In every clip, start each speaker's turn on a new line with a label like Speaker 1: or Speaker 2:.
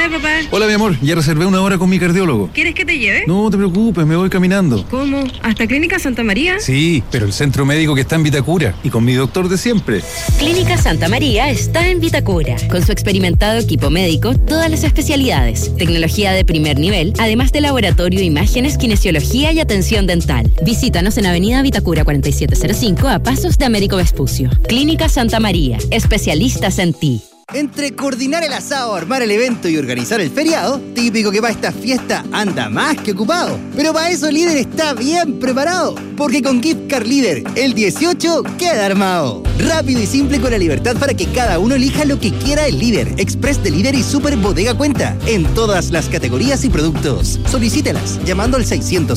Speaker 1: Hola, papá.
Speaker 2: Hola, mi amor. Ya reservé una hora con mi cardiólogo.
Speaker 1: ¿Quieres que te lleve?
Speaker 2: No te preocupes, me voy caminando.
Speaker 1: ¿Cómo? ¿Hasta Clínica Santa María?
Speaker 2: Sí, pero el centro médico que está en Vitacura y con mi doctor de siempre.
Speaker 3: Clínica Santa María está en Vitacura. Con su experimentado equipo médico, todas las especialidades, tecnología de primer nivel, además de laboratorio, imágenes, kinesiología y atención dental. Visítanos en Avenida Vitacura 4705 a pasos de Américo Vespucio. Clínica Santa María, especialistas en ti.
Speaker 4: Entre coordinar el asado, armar el evento y organizar el feriado, típico que para esta fiesta anda más que ocupado. Pero para eso Líder está bien preparado, porque con Gift Card Líder, el 18 queda armado. Rápido y simple con la libertad para que cada uno elija lo que quiera el Líder, Express de Líder y Super Bodega Cuenta, en todas las categorías y productos. Solicítelas llamando al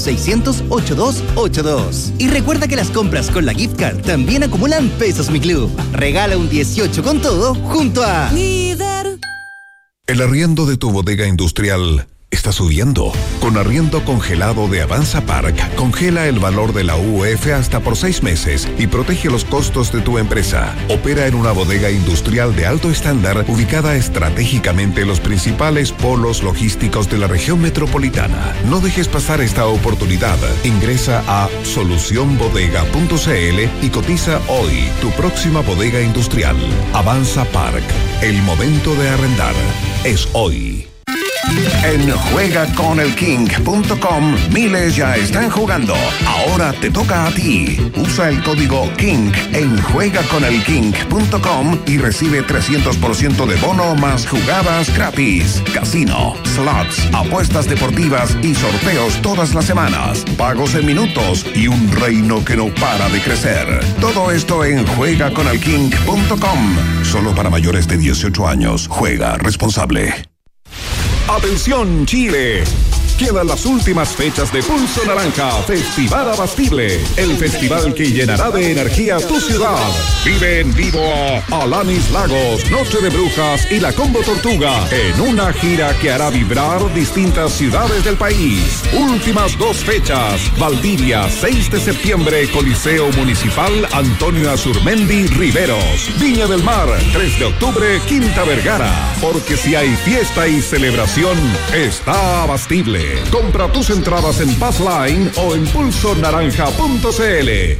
Speaker 4: 600-600-8282. Y recuerda que las compras con la Gift Card también acumulan pesos Mi Club. Regala un 18 con todo junto a Líder.
Speaker 5: El arriendo de tu bodega industrial está subiendo. Con arriendo congelado de Avanza Park, congela el valor de la UF hasta por 6 meses y protege los costos de tu empresa. Opera en una bodega industrial de alto estándar ubicada estratégicamente en los principales polos logísticos de la región metropolitana. No dejes pasar esta oportunidad. Ingresa a solucionbodega.cl y cotiza hoy tu próxima bodega industrial. Avanza Park. El momento de arrendar es hoy.
Speaker 6: En juegaconelking.com miles ya están jugando. Ahora te toca a ti. Usa el código KING en juegaconelking.com y recibe 300% de bono más jugadas gratis. Casino, slots, apuestas deportivas y sorteos todas las semanas. Pagos en minutos y un reino que no para de crecer. Todo esto en juegaconelking.com. Solo para mayores de 18 años. Juega responsable.
Speaker 7: ¡Atención, Chile! Quedan las últimas fechas de Pulso Naranja, Festival Abastible, el festival que llenará de energía tu ciudad. Vive en vivo a Alanis Lagos, Noche de Brujas y la Combo Tortuga en una gira que hará vibrar distintas ciudades del país. Últimas 2 fechas: Valdivia, 6 de septiembre, Coliseo Municipal Antonio Azurmendi Riveros. Viña del Mar, 3 de octubre, Quinta Vergara. Porque si hay fiesta y celebración, está Abastible. Compra tus entradas en Passline o en pulsonaranja.cl.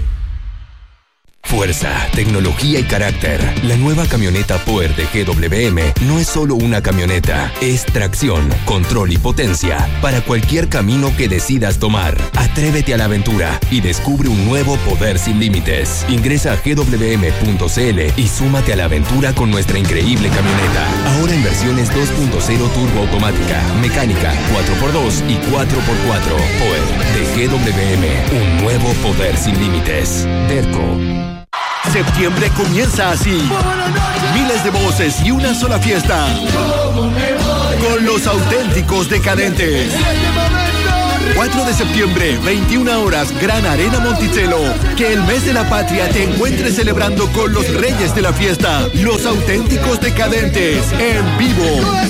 Speaker 8: Fuerza, tecnología y carácter. La nueva camioneta Power de GWM no es solo una camioneta, es tracción, control y potencia para cualquier camino que decidas tomar. Atrévete a la aventura y descubre un nuevo poder sin límites. Ingresa a gwm.cl y súmate a la aventura con nuestra increíble camioneta. Ahora en versiones 2.0 turbo automática, mecánica, 4x2 y 4x4. Power de GWM, un nuevo poder sin límites. Derco.
Speaker 9: Septiembre comienza así. Miles de voces y una sola fiesta. Con los auténticos decadentes. 4 de septiembre, 21 horas, Gran Arena Monticello. Que el mes de la patria te encuentre celebrando con los reyes de la fiesta. Los auténticos decadentes, en vivo.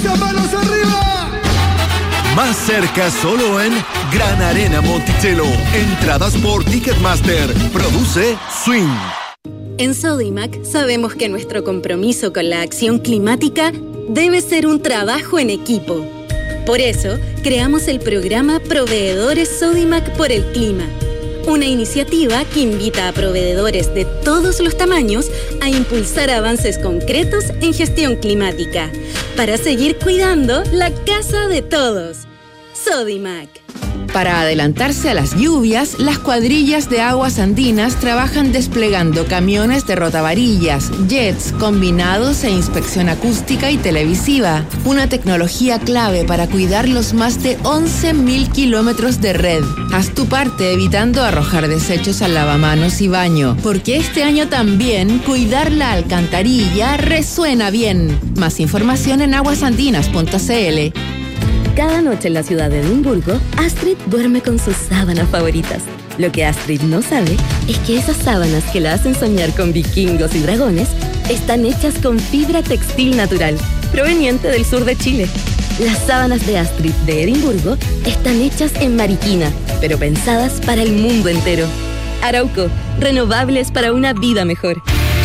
Speaker 9: Más cerca solo en Gran Arena Monticello. Entradas por Ticketmaster. Produce Swing.
Speaker 10: En Sodimac sabemos que nuestro compromiso con la acción climática debe ser un trabajo en equipo. Por eso, creamos el programa Proveedores Sodimac por el Clima, una iniciativa que invita a proveedores de todos los tamaños a impulsar avances concretos en gestión climática, para seguir cuidando la casa de todos. Sodimac.
Speaker 11: Para adelantarse a las lluvias, las cuadrillas de aguas andinas trabajan desplegando camiones de rotavarillas, jets, combinados e inspección acústica y televisiva. Una tecnología clave para cuidar los más de 11.000 kilómetros de red. Haz tu parte evitando arrojar desechos al lavamanos y baño, porque este año también cuidar la alcantarilla resuena bien. Más información en aguasandinas.cl.
Speaker 10: Cada noche en la ciudad de Edimburgo, Astrid duerme con sus sábanas favoritas. Lo que Astrid no sabe es que esas sábanas que la hacen soñar con vikingos y dragones están hechas con fibra textil natural, proveniente del sur de Chile. Las sábanas de Astrid de Edimburgo están hechas en Mariquina, pero pensadas para el mundo entero. Arauco, renovables para una vida mejor.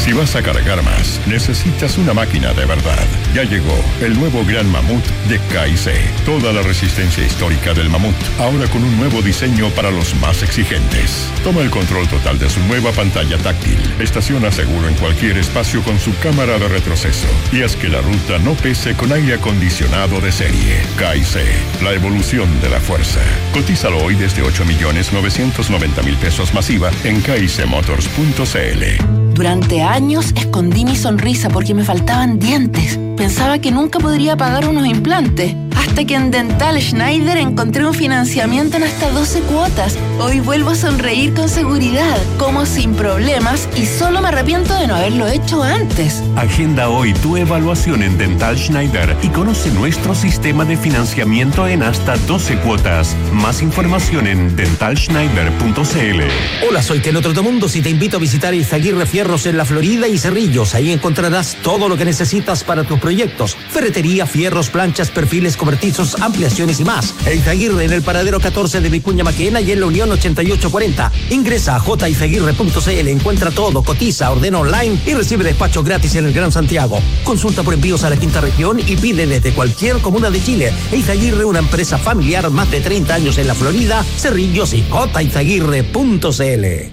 Speaker 12: Si vas a cargar más, necesitas una máquina de verdad. Ya llegó el nuevo Gran Mamut de KIC. Toda la resistencia histórica del Mamut, ahora con un nuevo diseño para los más exigentes. Toma el control total de su nueva pantalla táctil. Estaciona seguro en cualquier espacio con su cámara de retroceso. Y haz que la ruta no pese con aire acondicionado de serie. KIC, la evolución de la fuerza. Cotízalo hoy desde 8.990.000 pesos masiva en kicmotors.cl.
Speaker 11: Durante años escondí mi sonrisa porque me faltaban dientes. Pensaba que nunca podría pagar unos implantes. Hasta que en Dental Schneider encontré un financiamiento en hasta 12 cuotas. Hoy vuelvo a sonreír con seguridad, como sin problemas, y solo me arrepiento de no haberlo hecho antes.
Speaker 13: Agenda hoy tu evaluación en Dental Schneider y conoce nuestro sistema de financiamiento en hasta 12 cuotas. Más información en dentalschneider.cl.
Speaker 14: Hola, soy Keno Trotamundos y te invito a visitar Izaguirre Fierros en La Florida y Cerrillos. Ahí encontrarás todo lo que necesitas para tus proyectos: ferretería, fierros, planchas, perfiles, cobertizos, ampliaciones y más. Izaguirre en el paradero 14 de Vicuña Maquena y en la Unión 8840. Ingresa a jizaguirre.cl, encuentra todo, cotiza, ordena online y recibe despacho gratis en el Gran Santiago. Consulta por envíos a la quinta región y pide desde cualquier comuna de Chile. Izaguirre, una empresa familiar, más de 30 años en La Florida, Cerrillos y jizaguirre.cl.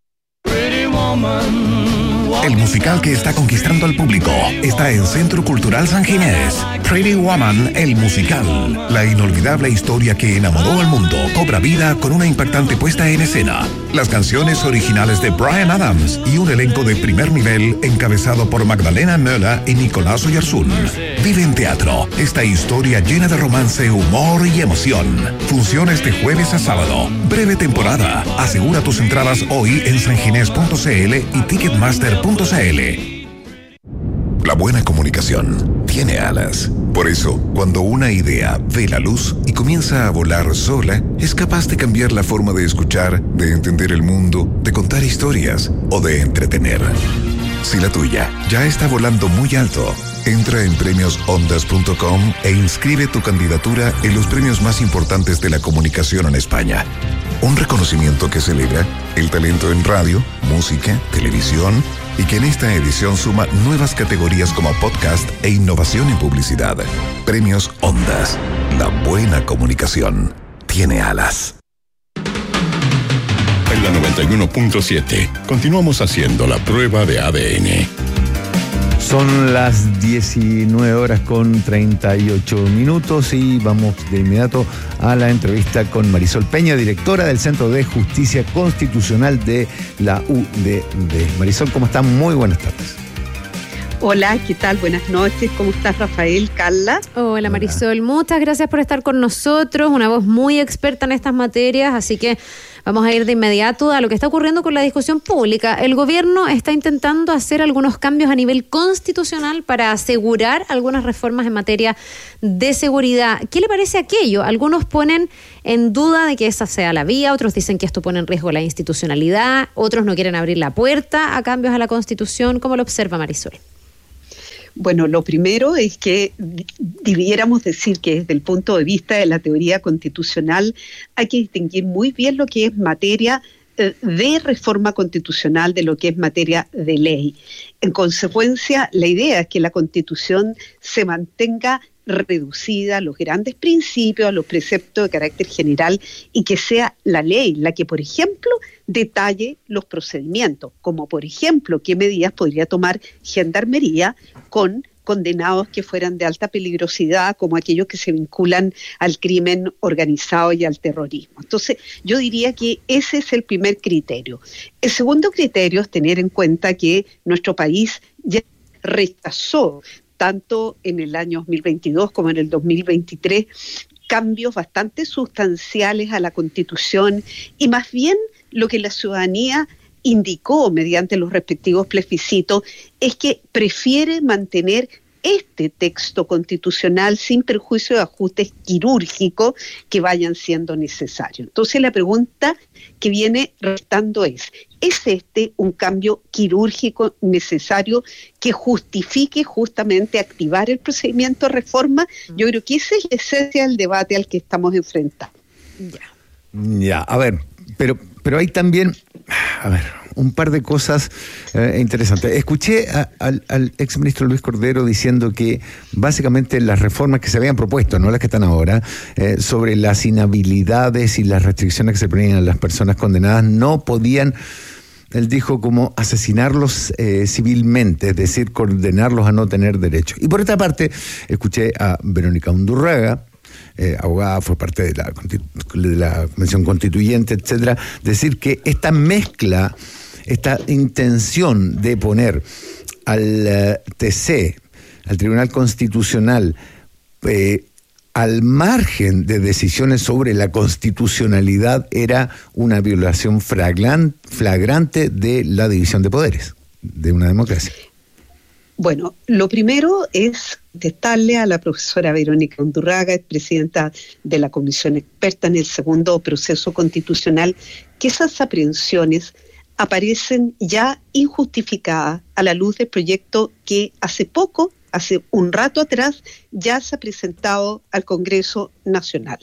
Speaker 6: El musical que está conquistando al público está en Centro Cultural San Ginés. Pretty Woman, el musical. La inolvidable historia que enamoró al mundo cobra vida con una impactante puesta en escena. Las canciones originales de Bryan Adams y un elenco de primer nivel encabezado por Magdalena Möller y Nicolás Oyarzún. Vive en teatro esta historia llena de romance, humor y emoción. Funciones de jueves a sábado. Breve temporada. Asegura tus entradas hoy en sanginés.cl y ticketmaster.cl. La buena comunicación tiene alas. Por eso, cuando una idea ve la luz y comienza a volar sola, es capaz de cambiar la forma de escuchar, de entender el mundo, de contar historias o de entretener. Si la tuya ya está volando muy alto, entra en premiosondas.com e inscribe tu candidatura en los premios más importantes de la comunicación en España. Un reconocimiento que celebra el talento en radio, música, televisión y que en esta edición suma nuevas categorías como podcast e innovación en publicidad. Premios Ondas. La buena comunicación tiene alas.
Speaker 12: En la 91.7 continuamos haciendo la prueba de ADN.
Speaker 2: Son las 19:38 y vamos de inmediato a la entrevista con Marisol Peña, directora del Centro de Justicia Constitucional de la UDD. Marisol, ¿cómo están? Muy buenas tardes.
Speaker 15: Hola, ¿qué tal? Buenas noches. ¿Cómo estás, Rafael, Carla?
Speaker 1: Hola, Marisol. Muchas gracias por estar con nosotros. Una voz muy experta en estas materias, así que vamos a ir de inmediato a lo que está ocurriendo con la discusión pública. El gobierno está intentando hacer algunos cambios a nivel constitucional para asegurar algunas reformas en materia de seguridad. ¿Qué le parece aquello? Algunos ponen en duda de que esa sea la vía, otros dicen que esto pone en riesgo la institucionalidad, otros no quieren abrir la puerta a cambios a la Constitución. ¿Cómo lo observa, Marisol?
Speaker 15: Bueno, lo primero es que debiéramos decir que desde el punto de vista de la teoría constitucional hay que distinguir muy bien lo que es materia de reforma constitucional de lo que es materia de ley. En consecuencia, la idea es que la Constitución se mantenga reducida a los grandes principios, a los preceptos de carácter general, y que sea la ley la que, por ejemplo, detalle los procedimientos, como por ejemplo qué medidas podría tomar Gendarmería con condenados que fueran de alta peligrosidad, como aquellos que se vinculan al crimen organizado y al terrorismo. Entonces, yo diría que ese es el primer criterio. El segundo criterio es tener en cuenta que nuestro país ya rechazó, tanto en el año 2022 como en el 2023, cambios bastante sustanciales a la Constitución, y más bien lo que la ciudadanía indicó mediante los respectivos plebiscitos es que prefiere mantener este texto constitucional sin perjuicio de ajustes quirúrgicos que vayan siendo necesarios. Entonces la pregunta que viene restando ¿es este un cambio quirúrgico necesario que justifique justamente activar el procedimiento de reforma? Yo creo que esa es la esencia del debate al que estamos enfrentando.
Speaker 2: Ya, a ver, pero hay también, un par de cosas interesantes. Escuché al exministro Luis Cordero diciendo que básicamente las reformas que se habían propuesto, no las que están ahora, sobre las inhabilidades y las restricciones que se ponían a las personas condenadas, no podían, él dijo, como asesinarlos civilmente, es decir, condenarlos a no tener derechos. Y por otra parte, escuché a Verónica Undurraga, abogada, fue parte de la Convención Constituyente, etcétera, decir que esta mezcla, esta intención de poner al TC, al Tribunal Constitucional, al margen de decisiones sobre la constitucionalidad, era una violación flagrante de la división de poderes de una democracia.
Speaker 15: Bueno, lo primero es contestarle a la profesora Verónica Undurraga, presidenta de la Comisión Experta en el segundo proceso constitucional, que esas aprehensiones aparecen ya injustificadas a la luz del proyecto que hace un rato atrás, ya se ha presentado al Congreso Nacional.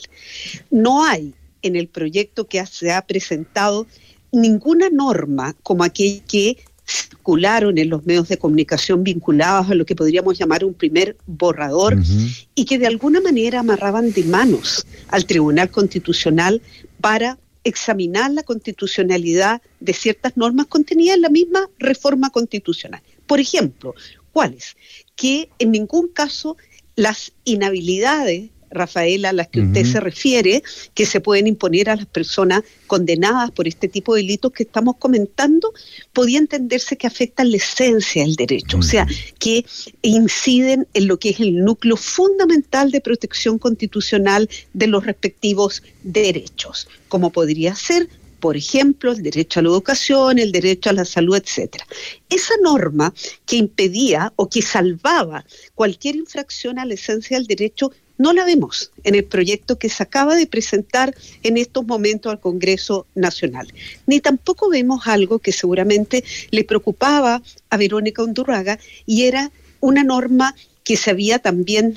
Speaker 15: No hay en el proyecto que se ha presentado ninguna norma como aquella que circularon en los medios de comunicación vinculados a lo que podríamos llamar un primer borrador, y que de alguna manera amarraban de manos al Tribunal Constitucional para examinar la constitucionalidad de ciertas normas contenidas en la misma reforma constitucional. Por ejemplo, ¿cuáles? Que en ningún caso las inhabilidades, Rafaela, a las que usted se refiere, que se pueden imponer a las personas condenadas por este tipo de delitos que estamos comentando, podía entenderse que afectan la esencia del derecho, o sea, que inciden en lo que es el núcleo fundamental de protección constitucional de los respectivos derechos, como podría ser, por ejemplo, el derecho a la educación, el derecho a la salud, etcétera. Esa norma que impedía o que salvaba cualquier infracción a la esencia del derecho no la vemos en el proyecto que se acaba de presentar en estos momentos al Congreso Nacional. Ni tampoco vemos algo que seguramente le preocupaba a Verónica Undurraga, y era una norma que se había también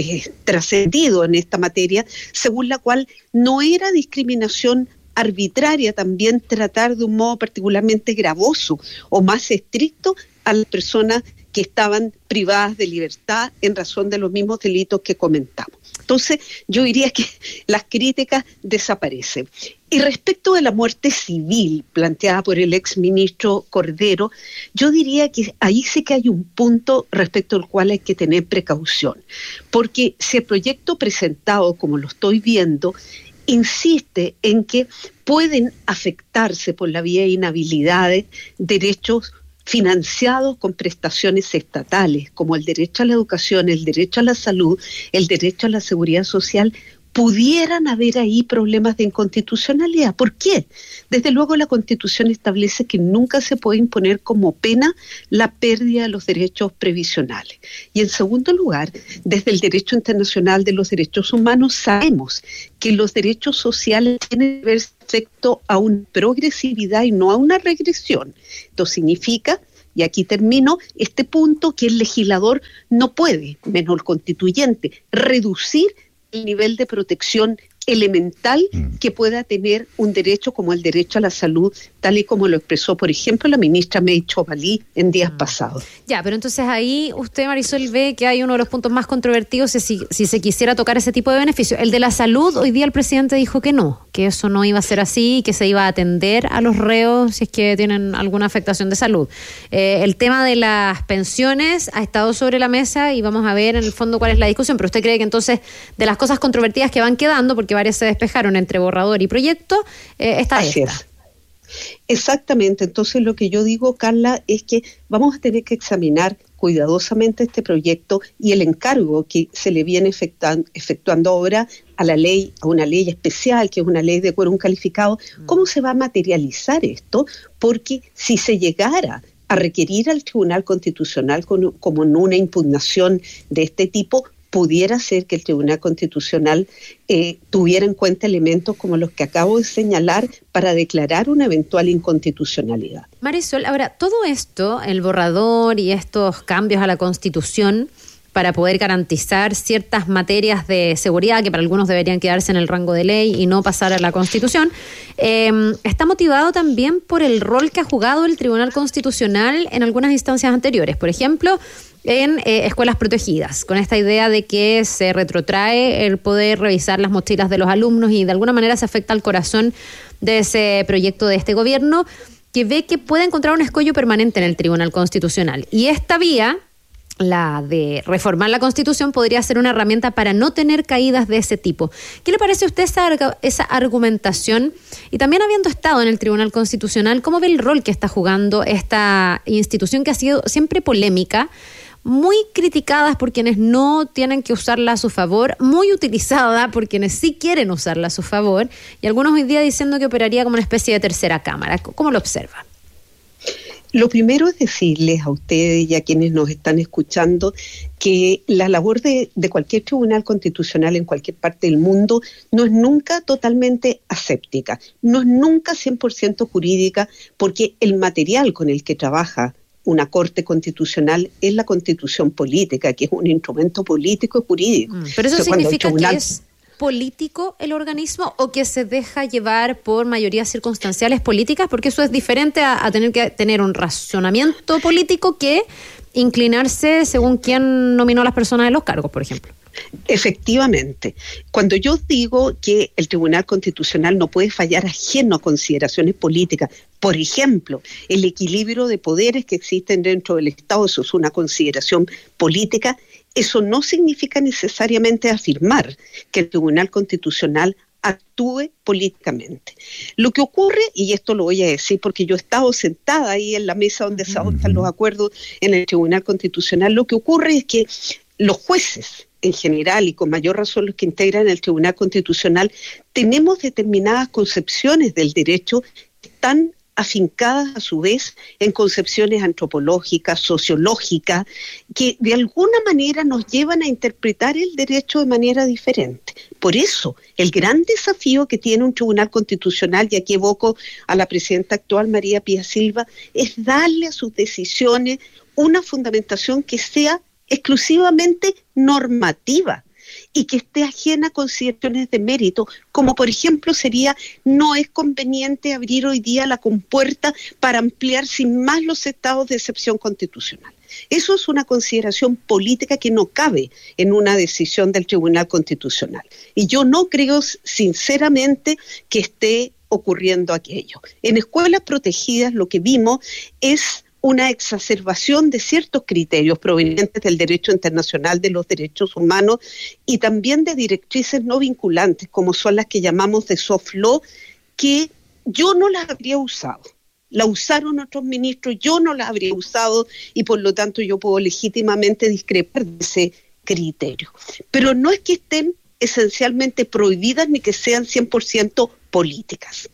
Speaker 15: trascendido en esta materia, según la cual no era discriminación arbitraria también tratar de un modo particularmente gravoso o más estricto a las personas que estaban privadas de libertad en razón de los mismos delitos que comentamos. Entonces, yo diría que las críticas desaparecen. Y respecto de la muerte civil planteada por el exministro Cordero, yo diría que ahí sí que hay un punto respecto al cual hay que tener precaución. Porque si el proyecto presentado, como lo estoy viendo, insiste en que pueden afectarse por la vía de inhabilidades derechos financiados con prestaciones estatales, como el derecho a la educación, el derecho a la salud, el derecho a la seguridad social, pudieran haber ahí problemas de inconstitucionalidad. ¿Por qué? Desde luego la Constitución establece que nunca se puede imponer como pena la pérdida de los derechos previsionales. Y en segundo lugar, desde el derecho internacional de los derechos humanos sabemos que los derechos sociales tienen que ver respecto a una progresividad y no a una regresión. Esto significa, y aquí termino, este punto, que el legislador no puede, menos el constituyente, reducir el nivel de protección elemental que pueda tener un derecho como el derecho a la salud, tal y como lo expresó, por ejemplo, la ministra May Chovalí en días pasados.
Speaker 1: Ya, pero entonces ahí usted, Marisol, ve que hay uno de los puntos más controvertidos si se quisiera tocar ese tipo de beneficio. El de la salud, hoy día el presidente dijo que no, que eso no iba a ser así, que se iba a atender a los reos si es que tienen alguna afectación de salud. El tema de las pensiones ha estado sobre la mesa y vamos a ver en el fondo cuál es la discusión, pero usted cree que entonces de las cosas controvertidas que van quedando, porque varias se despejaron entre borrador y proyecto, está
Speaker 15: Así
Speaker 1: esta.
Speaker 15: es. Exactamente, entonces lo que yo digo, Carla, es que vamos a tener que examinar cuidadosamente este proyecto y el encargo que se le viene efectuando ahora a una ley especial, que es una ley de quórum calificado. ¿Cómo se va a materializar esto? Porque si se llegara a requerir al Tribunal Constitucional como en una impugnación de este tipo, pudiera ser que el Tribunal Constitucional tuviera en cuenta elementos como los que acabo de señalar para declarar una eventual inconstitucionalidad.
Speaker 1: Marisol, ahora, todo esto, el borrador y estos cambios a la Constitución, para poder garantizar ciertas materias de seguridad que para algunos deberían quedarse en el rango de ley y no pasar a la Constitución, está motivado también por el rol que ha jugado el Tribunal Constitucional en algunas instancias anteriores. Por ejemplo, en escuelas protegidas, con esta idea de que se retrotrae el poder revisar las mochilas de los alumnos y de alguna manera se afecta al corazón de ese proyecto de este gobierno, que ve que puede encontrar un escollo permanente en el Tribunal Constitucional. Y esta vía, la de reformar la Constitución, podría ser una herramienta para no tener caídas de ese tipo. ¿Qué le parece a usted esa argumentación? Y también habiendo estado en el Tribunal Constitucional, ¿cómo ve el rol que está jugando esta institución que ha sido siempre polémica, muy criticada por quienes no tienen que usarla a su favor, muy utilizada por quienes sí quieren usarla a su favor, y algunos hoy día diciendo que operaría como una especie de tercera cámara? ¿Cómo lo observa?
Speaker 15: Lo primero es decirles a ustedes y a quienes nos están escuchando que la labor de cualquier tribunal constitucional en cualquier parte del mundo no es nunca totalmente aséptica, no es nunca 100% jurídica, porque el material con el que trabaja una corte constitucional es la constitución política, que es un instrumento político y jurídico.
Speaker 1: Pero eso significa que es político el organismo o que se deja llevar por mayorías circunstanciales políticas, porque eso es diferente a tener que tener un razonamiento político que inclinarse según quién nominó a las personas de los cargos, por ejemplo.
Speaker 15: Efectivamente. Cuando yo digo que el Tribunal Constitucional no puede fallar ajeno a consideraciones políticas, por ejemplo, el equilibrio de poderes que existen dentro del Estado, eso es una consideración política, eso no significa necesariamente afirmar que el Tribunal Constitucional actúe políticamente. Lo que ocurre, y esto lo voy a decir porque yo he estado sentada ahí en la mesa donde se adoptan los acuerdos en el Tribunal Constitucional, lo que ocurre es que los jueces en general y con mayor razón los que integran el Tribunal Constitucional tenemos determinadas concepciones del derecho que están afincadas a su vez en concepciones antropológicas, sociológicas, que de alguna manera nos llevan a interpretar el derecho de manera diferente. Por eso, el gran desafío que tiene un Tribunal Constitucional, y aquí evoco a la presidenta actual, María Pía Silva, es darle a sus decisiones una fundamentación que sea exclusivamente normativa y que esté ajena a consideraciones de mérito, como por ejemplo sería: no es conveniente abrir hoy día la compuerta para ampliar sin más los estados de excepción constitucional. Eso es una consideración política que no cabe en una decisión del Tribunal Constitucional. Y yo no creo sinceramente que esté ocurriendo aquello. En escuelas protegidas lo que vimos es una exacerbación de ciertos criterios provenientes del derecho internacional de los derechos humanos y también de directrices no vinculantes, como son las que llamamos de soft law, que yo no las habría usado. La usaron otros ministros, yo no la habría usado y por lo tanto yo puedo legítimamente discrepar de ese criterio. Pero no es que estén esencialmente prohibidas ni que sean 100% políticas.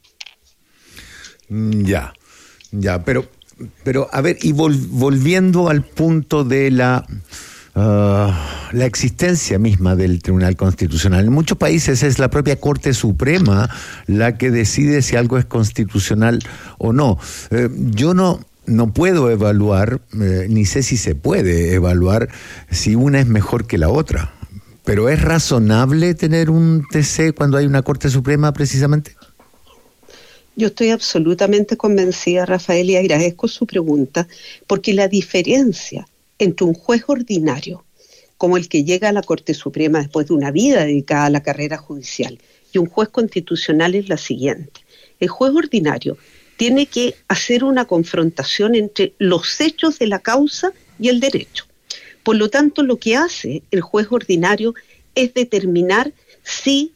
Speaker 2: Ya, pero a ver, y volviendo al punto de la existencia misma del Tribunal Constitucional. En muchos países es la propia Corte Suprema la que decide si algo es constitucional o no. Yo no puedo evaluar, ni sé si se puede evaluar si una es mejor que la otra. Pero ¿es razonable tener un TC cuando hay una Corte Suprema precisamente?
Speaker 15: Yo estoy absolutamente convencida, Rafael, y agradezco su pregunta, porque la diferencia entre un juez ordinario, como el que llega a la Corte Suprema después de una vida dedicada a la carrera judicial, y un juez constitucional es la siguiente. El juez ordinario tiene que hacer una confrontación entre los hechos de la causa y el derecho. Por lo tanto, lo que hace el juez ordinario es determinar si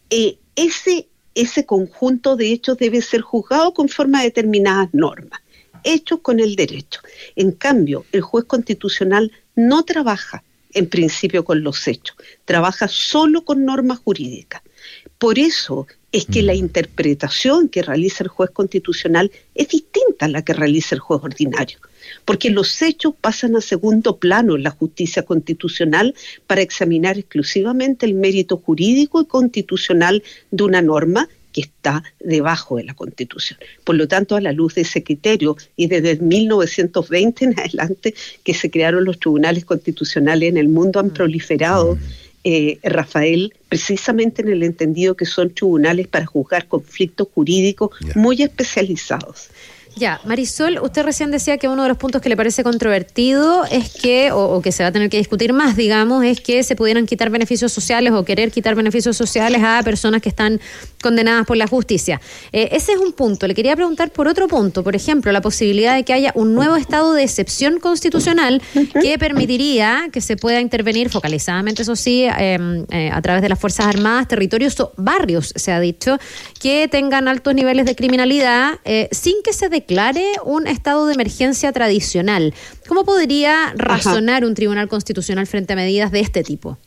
Speaker 15: ese conjunto de hechos debe ser juzgado conforme a determinadas normas, hechos con el derecho. En cambio, el juez constitucional no trabaja en principio con los hechos, trabaja solo con normas jurídicas. Por eso es que la interpretación que realiza el juez constitucional es distinta a la que realiza el juez ordinario, porque los hechos pasan a segundo plano en la justicia constitucional para examinar exclusivamente el mérito jurídico y constitucional de una norma que está debajo de la Constitución. Por lo tanto, a la luz de ese criterio, y desde 1920 en adelante que se crearon los tribunales constitucionales en el mundo, han proliferado, Rafael, precisamente en el entendido que son tribunales para juzgar conflictos jurídicos muy especializados.
Speaker 1: Ya, Marisol, usted recién decía que uno de los puntos que le parece controvertido es que, o que se va a tener que discutir más, digamos, es que se pudieran quitar beneficios sociales o querer quitar beneficios sociales a personas que están condenadas por la justicia. Ese es un punto. Le quería preguntar por otro punto, por ejemplo, la posibilidad de que haya un nuevo estado de excepción constitucional que permitiría que se pueda intervenir focalizadamente, eso sí, a través de las Fuerzas Armadas, territorios o barrios, se ha dicho, que tengan altos niveles de criminalidad sin que se declare un estado de emergencia tradicional. ¿Cómo podría razonar un tribunal constitucional frente a medidas de este tipo?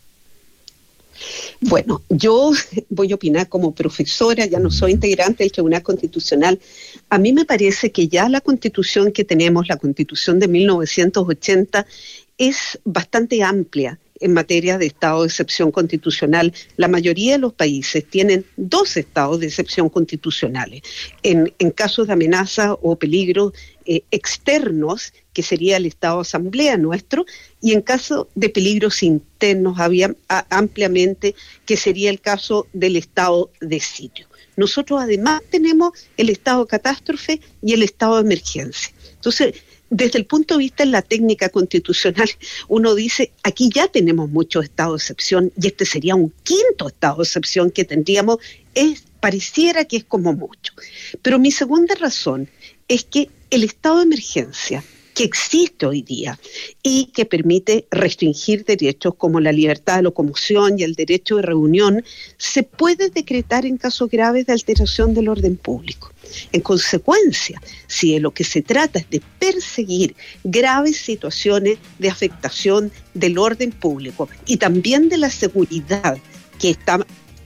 Speaker 15: Bueno, yo voy a opinar como profesora, ya no soy integrante del Tribunal Constitucional. A mí me parece que ya la Constitución que tenemos, la Constitución de 1980, es bastante amplia en materia de estado de excepción constitucional. La mayoría de los países tienen 2 estados de excepción constitucionales. En casos de amenaza o peligro externos, que sería el estado de asamblea nuestro, y en caso de peligros internos había ampliamente, que sería el caso del estado de sitio. Nosotros además tenemos el estado de catástrofe y el estado de emergencia. Entonces, desde el punto de vista de la técnica constitucional, uno dice, aquí ya tenemos muchos estados de excepción y este sería un 5º estado de excepción que tendríamos, pareciera que es como mucho. Pero mi segunda razón es que el estado de emergencia que existe hoy día y que permite restringir derechos como la libertad de locomoción y el derecho de reunión, se puede decretar en casos graves de alteración del orden público. En consecuencia, si de lo que se trata es de perseguir graves situaciones de afectación del orden público y también de la seguridad que está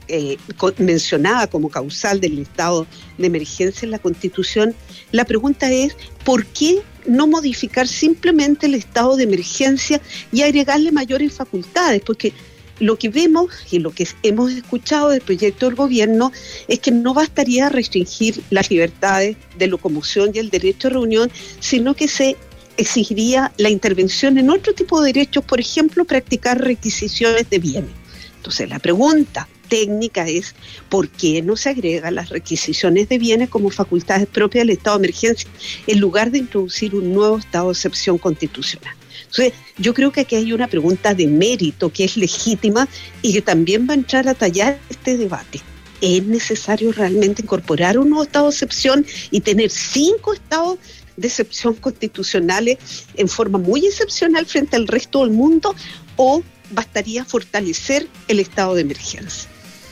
Speaker 15: mencionada como causal del estado de emergencia en la Constitución, la pregunta es, ¿por qué no modificar simplemente el estado de emergencia y agregarle mayores facultades? Porque lo que vemos y lo que hemos escuchado del proyecto del gobierno es que no bastaría restringir las libertades de locomoción y el derecho de reunión, sino que se exigiría la intervención en otro tipo de derechos, por ejemplo, practicar requisiciones de bienes. Entonces, la pregunta técnica es, ¿por qué no se agregan las requisiciones de bienes como facultades propias del estado de emergencia en lugar de introducir un nuevo estado de excepción constitucional? Entonces, yo creo que aquí hay una pregunta de mérito que es legítima y que también va a entrar a tallar este debate. ¿Es necesario realmente incorporar un nuevo estado de excepción y tener 5 estados de excepción constitucionales en forma muy excepcional frente al resto del mundo, o bastaría fortalecer el estado de emergencia?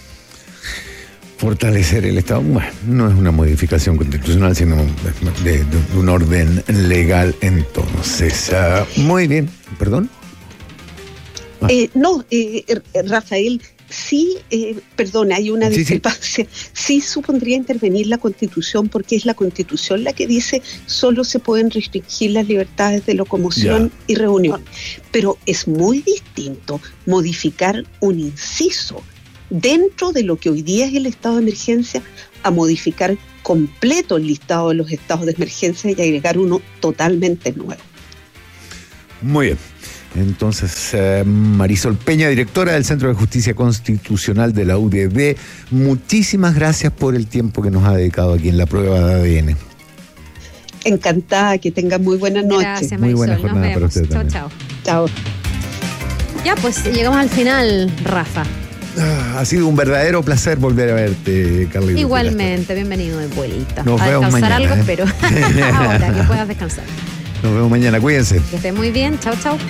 Speaker 2: Fortalecer el Estado, bueno, no es una modificación constitucional, sino de un orden legal entonces. Muy bien, ¿perdón?
Speaker 15: Rafael, sí, perdón, hay una discrepancia. Sí supondría intervenir la Constitución, porque es la Constitución la que dice solo se pueden restringir las libertades de locomoción y reunión. Pero es muy distinto modificar un inciso dentro de lo que hoy día es el estado de emergencia a modificar completo el listado de los estados de emergencia y agregar uno totalmente nuevo.
Speaker 2: Muy bien. Entonces, Marisol Peña, directora del Centro de Justicia Constitucional de la UDD, muchísimas gracias por el tiempo que nos ha dedicado aquí en la prueba de ADN.
Speaker 15: Encantada, que tengan muy buena noche.
Speaker 1: Gracias,
Speaker 2: muy
Speaker 1: Marisol.
Speaker 2: buena jornada para usted también.
Speaker 1: Chao.
Speaker 15: Chao.
Speaker 1: Ya, pues llegamos al final, Rafa.
Speaker 2: Ha sido un verdadero placer volver a verte, Carlita.
Speaker 1: Igualmente, bienvenido de vuelta.
Speaker 2: Nos vemos
Speaker 1: descansar
Speaker 2: mañana,
Speaker 1: algo, pero ahora que puedas descansar.
Speaker 2: Nos vemos mañana, cuídense.
Speaker 1: Que esté muy bien, chao, chao.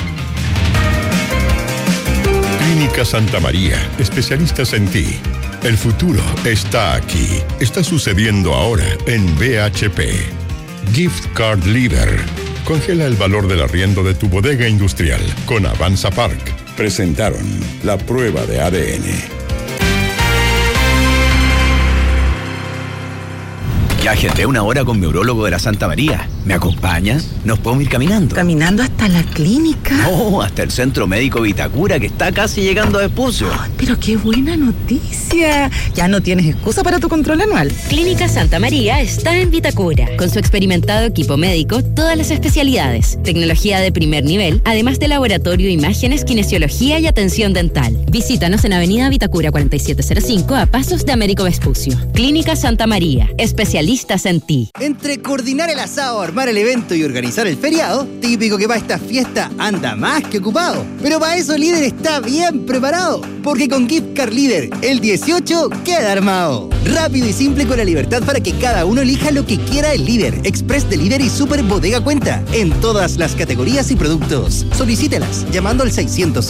Speaker 12: Clínica Santa María, especialistas en ti. El futuro está aquí. Está sucediendo ahora en BHP. Gift Card Leader. Congela el valor del arriendo de tu bodega industrial con Avanza Park. Presentaron la prueba de ADN.
Speaker 16: Ya agendé una hora con mi urólogo de la Santa María.
Speaker 4: ¿Me acompañas? Nos podemos ir caminando.
Speaker 11: ¿Caminando hasta la clínica?
Speaker 4: No, hasta el Centro Médico Vitacura, que está casi llegando a Vespucio.
Speaker 11: Pero qué buena noticia. Ya no tienes excusa para tu control anual.
Speaker 3: Clínica Santa María está en Vitacura. Con su experimentado equipo médico, todas las especialidades, tecnología de primer nivel, además de laboratorio, imágenes, kinesiología y atención dental. Visítanos en Avenida Vitacura 4705 a pasos de Américo Vespucio. Clínica Santa María, especialistas en ti.
Speaker 4: Entre coordinar el asado, armar el evento y organizar el feriado, típico que para esta fiesta anda más que ocupado. Pero para eso Líder está bien preparado, porque con Gift Card Líder, el 18 queda armado. Rápido y simple con la libertad para que cada uno elija lo que quiera el Líder, Express de Líder y Super Bodega Cuenta, en todas las categorías y productos. Solicítelas llamando al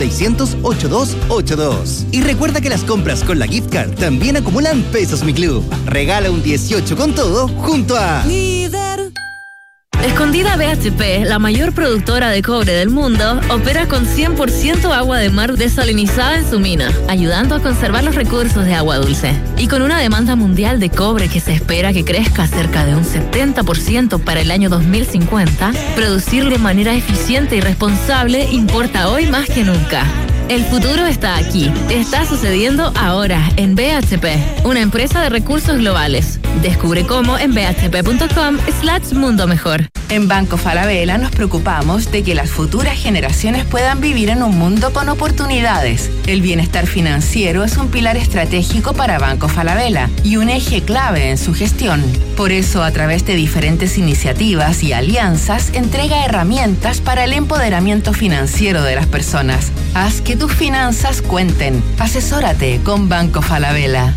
Speaker 4: 600-600-8282. Y recuerda que las compras con la Gift Card también acumulan pesos Mi Club. Regala un 18 con todo junto a
Speaker 16: Líder. Escondida BHP, la mayor productora de cobre del mundo, opera con 100% agua de mar desalinizada en su mina, ayudando a conservar los recursos de agua dulce. Y con una demanda mundial de cobre que se espera que crezca cerca de un 70% para el año 2050, producir de manera eficiente y responsable importa hoy más que nunca. El futuro está aquí. Está sucediendo ahora en BHP, una empresa de recursos globales. Descubre cómo en bhp.com/mundo mejor.
Speaker 11: En Banco Falabella nos preocupamos de que las futuras generaciones puedan vivir en un mundo con oportunidades. El bienestar financiero es un pilar estratégico para Banco Falabella y un eje clave en su gestión. Por eso, a través de diferentes iniciativas y alianzas, entrega herramientas para el empoderamiento financiero de las personas. Haz que tus finanzas cuenten. Asesórate con Banco Falabella.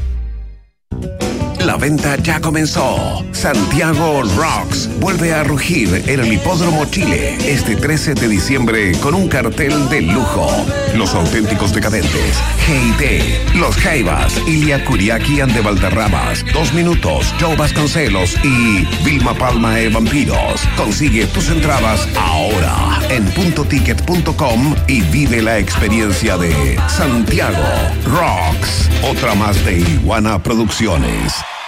Speaker 6: La venta ya comenzó. Santiago Rocks vuelve a rugir en el Hipódromo Chile este 13 de diciembre con un cartel de lujo. Los auténticos decadentes, G&T, Los Jaivas, Ilia Kuriaki and de Valderramas, 2 Minutos, Joe Vasconcelos y Vilma Palma e Vampiros. Consigue tus entradas ahora en puntoticket.com y vive la experiencia de Santiago Rocks. Otra más de Iguana Producciones.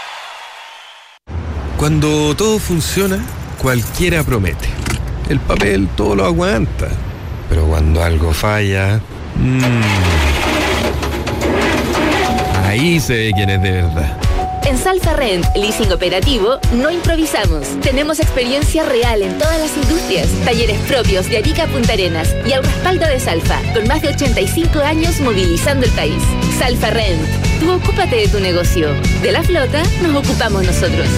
Speaker 17: Cuando todo funciona, cualquiera promete. El papel todo lo aguanta. Pero cuando algo falla... ahí se ve quién es de verdad.
Speaker 18: En Salfa Rent, leasing operativo, no improvisamos. Tenemos experiencia real en todas las industrias, talleres propios de Arica a Punta Arenas y al respaldo de Salfa, con más de 85 años movilizando el país. Salfa Rent, tú ocúpate de tu negocio. De la flota nos ocupamos nosotros.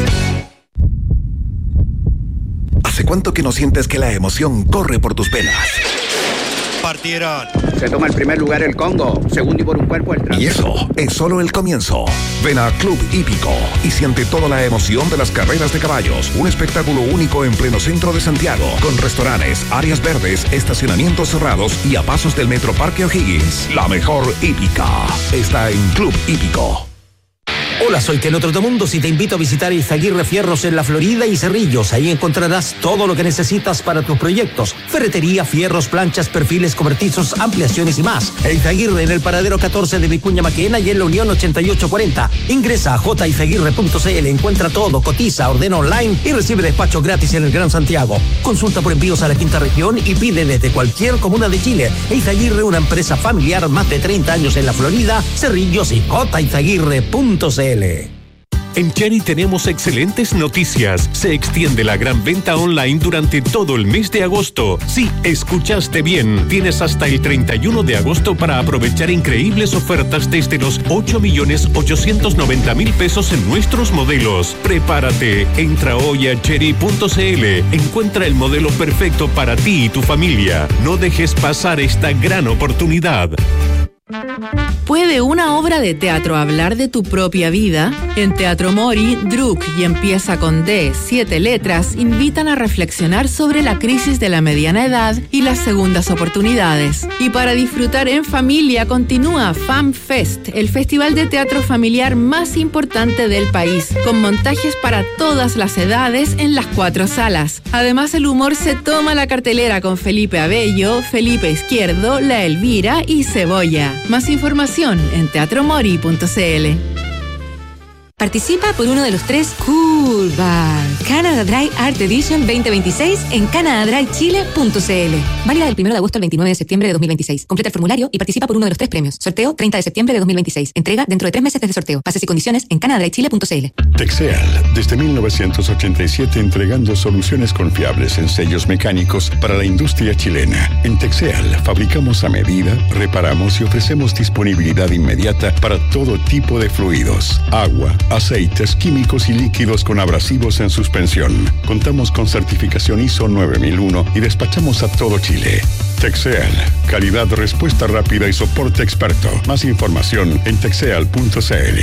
Speaker 6: ¿Hace cuánto que no sientes que la emoción corre por tus venas?
Speaker 4: Partieron. Se toma el primer lugar el Congo, segundo y por un cuerpo el tramo.
Speaker 6: Y eso es solo el comienzo. Ven a Club Hípico y siente toda la emoción de las carreras de caballos. Un espectáculo único en pleno centro de Santiago, con restaurantes, áreas verdes, estacionamientos cerrados y a pasos del Metro Parque O'Higgins. La mejor hípica está en Club Hípico.
Speaker 14: Hola, soy Teno Trotamundos y te invito a visitar Izaguirre Fierros en La Florida y Cerrillos. Ahí encontrarás todo lo que necesitas para tus proyectos. Ferretería, fierros, planchas, perfiles cobertizos, ampliaciones y más. Izaguirre en el paradero 14 de Vicuña Maquena y en la Unión 8840. Ingresa a jizaguirre.cl, encuentra todo, cotiza, ordena online y recibe despacho gratis en el Gran Santiago. Consulta por envíos a la quinta región y pide desde cualquier comuna de Chile. Izaguirre, una empresa familiar, más de 30 años en La Florida, Cerrillos y jizaguirre.cl.
Speaker 13: En Cherry tenemos excelentes noticias. Se extiende la gran venta online durante todo el mes de agosto. Sí, escuchaste bien. Tienes hasta el 31 de agosto para aprovechar increíbles ofertas desde los 8.890.000 pesos en nuestros modelos. Prepárate. Entra hoy a cherry.cl. Encuentra el modelo perfecto para ti y tu familia. No dejes pasar esta gran oportunidad.
Speaker 11: ¿Puede una obra de teatro hablar de tu propia vida? En Teatro Mori, Druk y Empieza con D, 7 letras, invitan a reflexionar sobre la crisis de la mediana edad y las segundas oportunidades. Y para disfrutar en familia continúa FamFest, el festival de teatro familiar más importante del país, con montajes para todas las edades en las 4 salas. Además, el humor se toma la cartelera con Felipe Abello, Felipe Izquierdo, La Elvira y Cebolla. Más información en teatromori.cl.
Speaker 19: Participa por uno de los 3 Cool Bar Canada Dry Art Edition 2026 en canadadrychile.cl. Válida del 1 de agosto al 29 de septiembre de 2026. Completa el formulario y participa por uno de los 3 premios. Sorteo 30 de septiembre de 2026. Entrega dentro de 3 meses desde sorteo. Bases y condiciones en canadadrychile.cl.
Speaker 12: Texeal, desde 1987 entregando soluciones confiables en sellos mecánicos para la industria chilena. En Texeal fabricamos a medida, reparamos y ofrecemos disponibilidad inmediata para todo tipo de fluidos, agua, aceites, químicos y líquidos con abrasivos en suspensión. Contamos con certificación ISO 9001 y despachamos a todo Chile. Texeal, calidad, respuesta rápida y soporte experto. Más información en texeal.cl.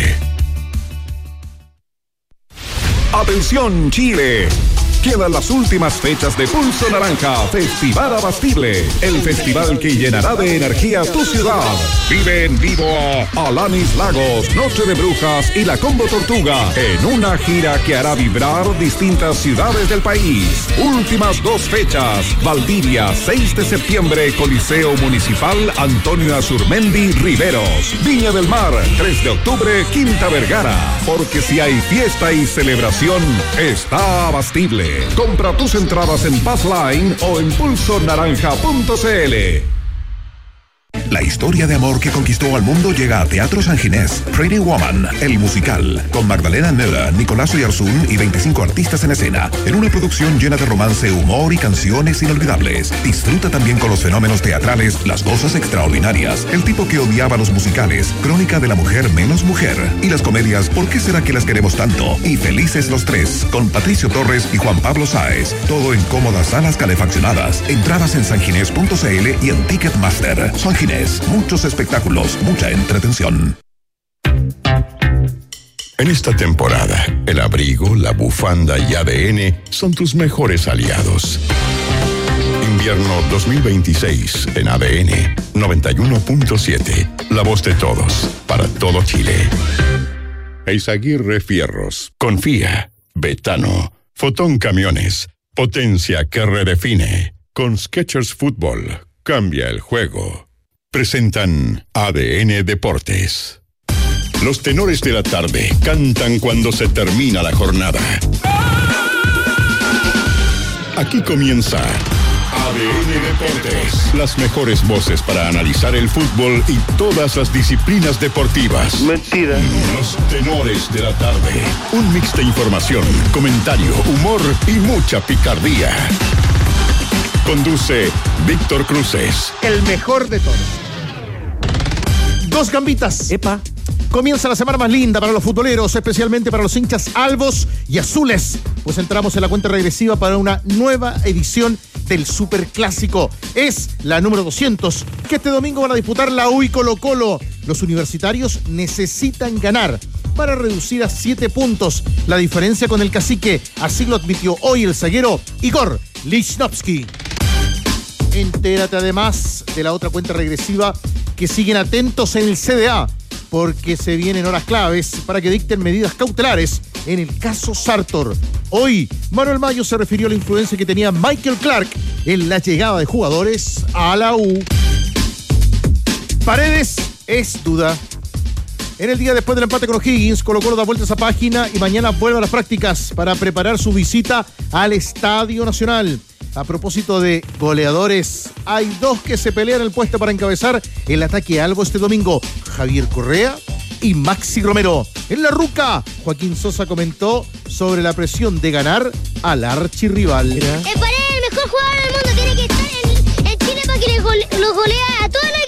Speaker 7: Atención Chile. Quedan las últimas fechas de Pulso Naranja, Festival Abastible, el festival que llenará de energía tu ciudad. Vive en vivo a Alanis Lagos, Noche de Brujas y la Combo Tortuga en una gira que hará vibrar distintas ciudades del país. Últimas 2 fechas, Valdivia, 6 de septiembre, Coliseo Municipal Antonio Azurmendi Riveros. Viña del Mar, 3 de octubre, Quinta Vergara. Porque si hay fiesta y celebración, está Abastible. Compra tus entradas en Passline o en pulsonaranja.cl.
Speaker 6: La historia de amor que conquistó al mundo llega a Teatro San Ginés. Pretty Woman, el musical, con Magdalena Nela, Nicolás Oyarzún y 25 artistas en escena, en una producción llena de romance, humor y canciones inolvidables. Disfruta también con los fenómenos teatrales, las cosas extraordinarias, el tipo que odiaba los musicales, Crónica de la mujer menos mujer, y las comedias ¿Por qué será que las queremos tanto? Y Felices los 3, con Patricio Torres y Juan Pablo Sáez. Todo en cómodas salas calefaccionadas. Entradas en sanginés.cl y en Ticketmaster. San Ginés, muchos espectáculos, mucha entretención.
Speaker 12: En esta temporada, el abrigo, la bufanda y ADN son tus mejores aliados. Invierno 2026 en ADN 91.7. La voz de todos, para todo Chile. Eizaguirre Fierros. Confía. Betano. Fotón Camiones. Potencia que redefine. Con Skechers Fútbol. Cambia el juego. Presentan ADN Deportes. Los tenores de la tarde cantan cuando se termina la jornada. Aquí comienza ADN Deportes. Las mejores voces para analizar el fútbol y todas las disciplinas deportivas. Mentira. Los tenores de la tarde. Un mix de información, comentario, humor y mucha picardía. Conduce Víctor Cruces.
Speaker 20: El mejor de todos. 2 gambitas. Epa. Comienza la semana más linda para los futboleros, especialmente para los hinchas albos y azules, pues entramos en la cuenta regresiva para una nueva edición del Superclásico. Es la número 200, que este domingo van a disputar la U y Colo-Colo. Los universitarios necesitan ganar para reducir a 7 puntos la diferencia con el Cacique. Así lo admitió hoy el zaguero Igor Lichnowsky. Entérate además de la otra cuenta regresiva que siguen atentos en el CDA, porque se vienen horas claves para que dicten medidas cautelares en el caso Sartor. Hoy, Manuel Mayo se refirió a la influencia que tenía Michael Clark en la llegada de jugadores a la U. Paredes es duda. En el día después del empate con O'Higgins, Colo-Colo da vuelta a esa página y mañana vuelve a las prácticas para preparar su visita al Estadio Nacional. A propósito de goleadores, hay 2 que se pelean el puesto para encabezar el ataque albo este domingo: Javier Correa y Maxi Romero. En la ruca, Joaquín Sosa comentó sobre la presión de ganar al archirrival.
Speaker 21: El mejor jugador del mundo tiene que estar en Chile para que lo golea a todos los